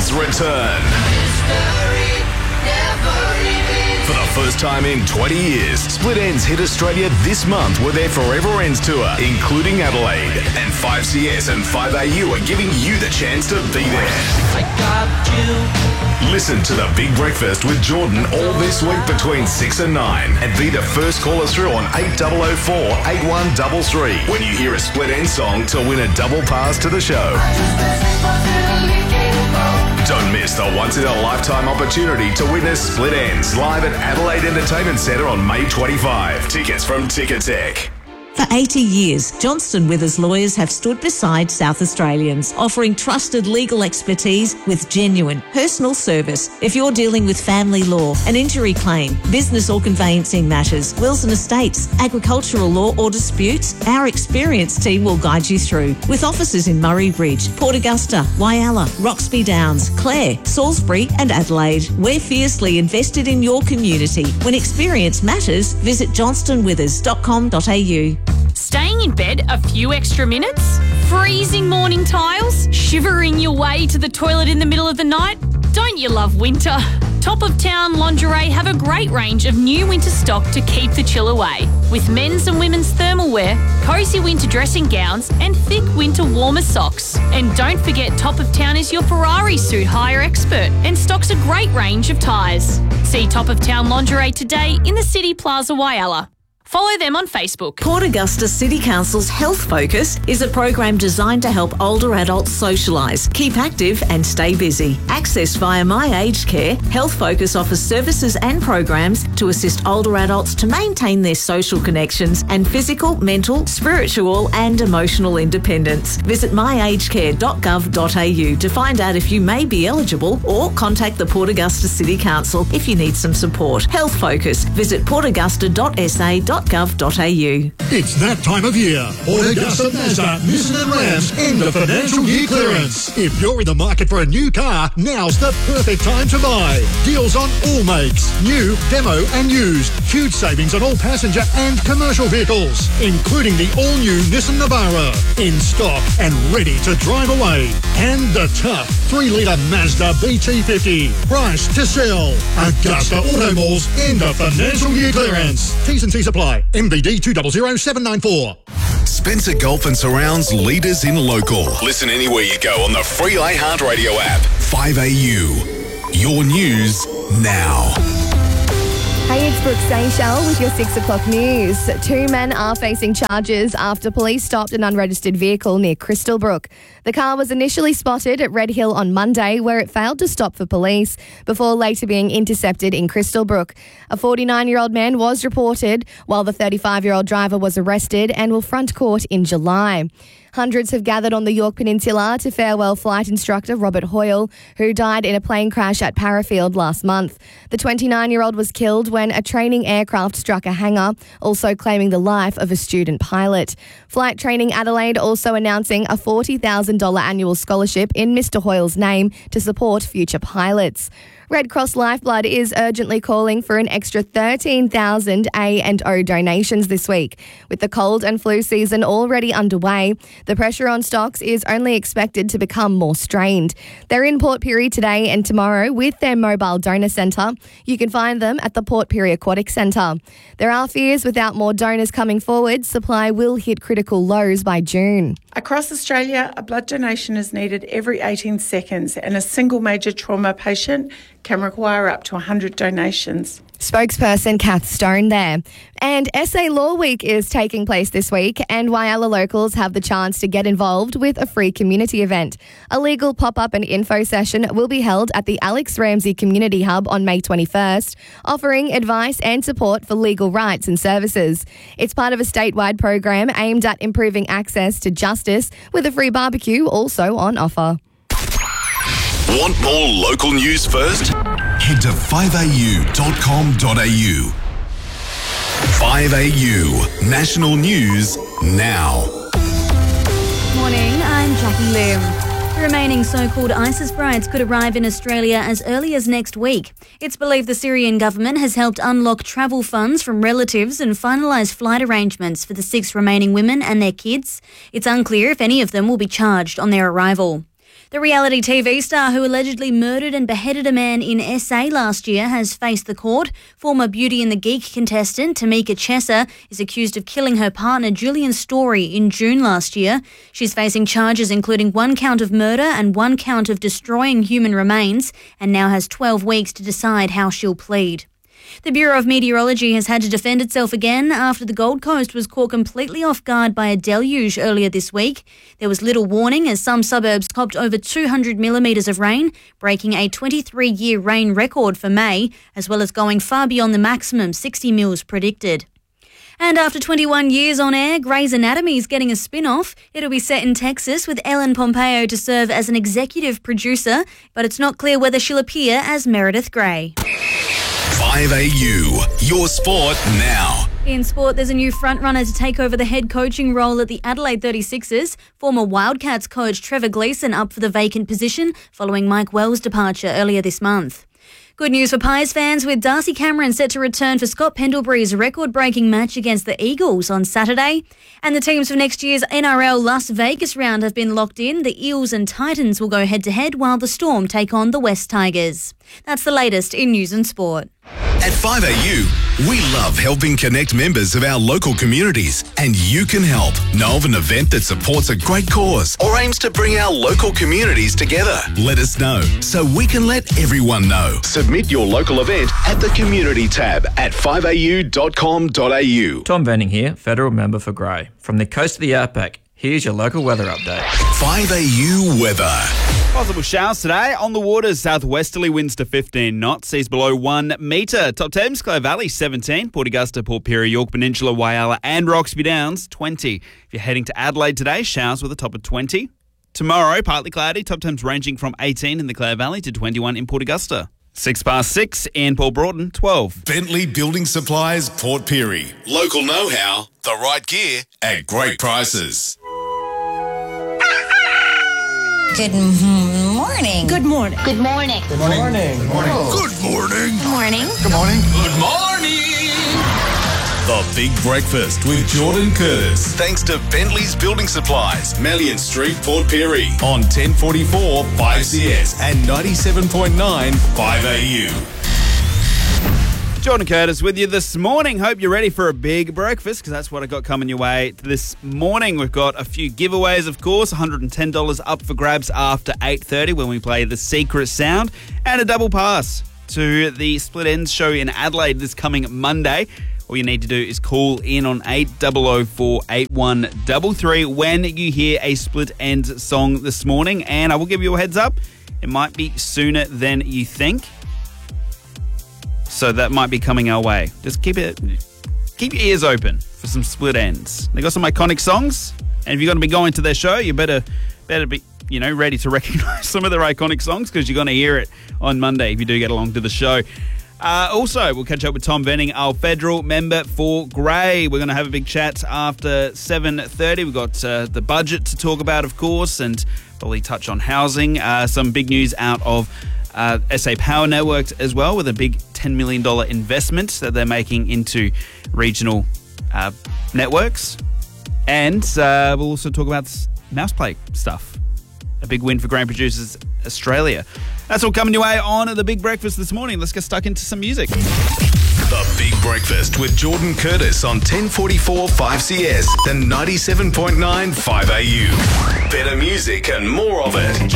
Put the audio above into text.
Ends return. For the first time in 20 years, Split Ends hit Australia this month with their Forever Ends tour, including Adelaide. And 5CS and 5AU are giving you the chance to be there. I got you. Listen to The Big Breakfast with Jordan all this week between 6 and 9 and be the first caller through on 8004 8133 when you hear a Split Ends song to win a double pass to the show. Don't miss the once-in-a-lifetime opportunity to witness Split Ends live at Adelaide Entertainment Centre on May 25. Tickets from Ticketek. For 80 years, Johnston Withers lawyers have stood beside South Australians, offering trusted legal expertise with genuine personal service. If you're dealing with family law, an injury claim, business or conveyancing matters, wills and estates, agricultural law or disputes, our experienced team will guide you through. With offices in Murray Bridge, Port Augusta, Whyalla, Roxby Downs, Clare, Salisbury and Adelaide. We're fiercely invested in your community. When experience matters, visit johnstonwithers.com.au. Staying in bed a few extra minutes? Freezing morning tiles? Shivering your way to the toilet in the middle of the night? Don't you love winter? Top of Town Lingerie have a great range of new winter stock to keep the chill away. With men's and women's thermal wear, cosy winter dressing gowns and thick winter warmer socks. And don't forget Top of Town is your Ferrari suit hire expert and stocks a great range of tyres. See Top of Town Lingerie today in the City Plaza Whyalla. Follow them on Facebook. Port Augusta City Council's Health Focus is a program designed to help older adults socialise, keep active and stay busy. Accessed via My Aged Care, Health Focus offers services and programs to assist older adults to maintain their social connections and physical, mental, spiritual and emotional independence. Visit myagedcare.gov.au to find out if you may be eligible or contact the Port Augusta City Council if you need some support. Health Focus. Visit portaugusta.sa.gov.au. It's that time of year. Port Augusta Mazda, Nissan and Rams end of financial year clearance. If you're in the market for a new car, now's the perfect time to buy. Deals on all makes, new, demo and used. Huge savings on all passenger and commercial vehicles, including the all-new Nissan Navara. In stock and ready to drive away. And the tough 3-litre Mazda BT50. Price to sell. Augusta Auto Malls end of financial year clearance. T's and C's apply. MBD 200794. Spencer Gulf and Surrounds leaders in local. Listen anywhere you go on the free iHeartRadio app. 5AU. Your news now. Hey, it's Brooke Seychelles with your 6 o'clock news. 2 men are facing charges after police stopped an unregistered vehicle near Crystalbrook. The car was initially spotted at Red Hill on Monday, where it failed to stop for police before later being intercepted in Crystalbrook. A 49-year-old man was reported, while the 35-year-old driver was arrested and will front court in July. Hundreds have gathered on the Yorke Peninsula to farewell flight instructor Robert Hoyle, who died in a plane crash at Parafield last month. The 29-year-old was killed when a training aircraft struck a hangar, also claiming the life of a student pilot. Flight Training Adelaide also announcing a $40,000 annual scholarship in Mr. Hoyle's name to support future pilots. Red Cross Lifeblood is urgently calling for an extra 13,000 A and O donations this week. With the cold and flu season already underway, the pressure on stocks is only expected to become more strained. They're in Port Pirie today and tomorrow with their mobile donor centre. You can find them at the Port Pirie Aquatic Centre. There are fears without more donors coming forward, supply will hit critical lows by June. Across Australia, a blood donation is needed every 18 seconds and a single major trauma patient can require up to 100 donations. Spokesperson Kath Stone there. And SA Law Week is taking place this week and Whyalla locals have the chance to get involved with a free community event. A legal pop-up and info session will be held at the Alex Ramsey Community Hub on May 21st, offering advice and support for legal rights and services. It's part of a statewide program aimed at improving access to justice, with a free barbecue also on offer. Want more local news first? Head to 5au.com.au. 5AU, national news now. Morning, I'm Jackie Lim. The remaining so-called ISIS brides could arrive in Australia as early as next week. It's believed the Syrian government has helped unlock travel funds from relatives and finalise flight arrangements for the 6 remaining women and their kids. It's unclear if any of them will be charged on their arrival. The reality TV star who allegedly murdered and beheaded a man in SA last year has faced the court. Former Beauty and the Geek contestant Tamika Chesser is accused of killing her partner Julian Story in June last year. She's facing charges including 1 count of murder and 1 count of destroying human remains, and now has 12 weeks to decide how she'll plead. The Bureau of Meteorology has had to defend itself again after the Gold Coast was caught completely off guard by a deluge earlier this week. There was little warning as some suburbs copped over 200 millimetres of rain, breaking a 23-year rain record for May, as well as going far beyond the maximum 60 mils predicted. And after 21 years on air, Grey's Anatomy is getting a spin-off. It'll be set in Texas with Ellen Pompeo to serve as an executive producer, but it's not clear whether she'll appear as Meredith Grey. 5AU, your sport now. In sport, there's a new frontrunner to take over the head coaching role at the Adelaide 36ers. Former Wildcats coach Trevor Gleeson up for the vacant position following Mike Wells' departure earlier this month. Good news for Pies fans, with Darcy Cameron set to return for Scott Pendlebury's record-breaking match against the Eagles on Saturday. And the teams for next year's NRL Las Vegas round have been locked in. The Eels and Titans will go head-to-head while the Storm take on the West Tigers. That's the latest in news and sport. At 5AU, we love helping connect members of our local communities, and you can help. Know of an event that supports a great cause or aims to bring our local communities together? Let us know so we can let everyone know. Submit your local event at the Community tab at 5au.com.au. Tom Venning here, Federal Member for Grey. From the coast of the Outback, here's your local weather update. 5AU weather. Possible showers today. On the waters, southwesterly winds to 15 knots, seas below 1 metre. Top Thames, Clare Valley 17, Port Augusta, Port Pirie, York Peninsula, Whyalla and Roxby Downs 20. If you're heading to Adelaide today, showers with a top of 20. Tomorrow, partly cloudy, top Thames ranging from 18 in the Clare Valley to 21 in Port Augusta. 6:06 in Port Broughton, 12. Bentley Building Supplies, Port Pirie. Local know-how, the right gear at great prices. Good morning. Good morning. Good morning. Good morning. Good morning. Good morning. Good morning. Good morning. Good morning. The Big Breakfast with Jordan Curtis. Thanks to Bentley's Building Supplies, Melian Street, Port Pirie. On 1044 5CS and 97.9 5AU. Jordan Curtis with you this morning. Hope you're ready for a big breakfast, because that's what I got coming your way this morning. We've got a few giveaways, of course. $110 up for grabs after 8:30 when we play The Secret Sound, and a double pass to the Split Ends show in Adelaide this coming Monday. All you need to do is call in on 8004-8133 when you hear a Split Ends song this morning, and I will give you a heads up. It might be sooner than you think. So that might be coming our way. Just keep your ears open for some Split Ends. They got some iconic songs, and if you're going to be going to their show, you better be ready to recognise some of their iconic songs, because you're going to hear it on Monday if you do get along to the show. Also, we'll catch up with Tom Venning, our federal member for Grey. We're going to have a big chat after 7:30. We've got the budget to talk about, of course, and probably touch on housing. Some big news out of SA Power Network as well, with a big $10 million investment that they're making into regional networks. And we'll also talk about mouse play stuff. A big win for Grain Producers Australia. That's all coming your way on The Big Breakfast this morning. Let's get stuck into some music. The Big Breakfast with Jordan Curtis on 1044 5CS and 97.9 5AU. Better music and more of it.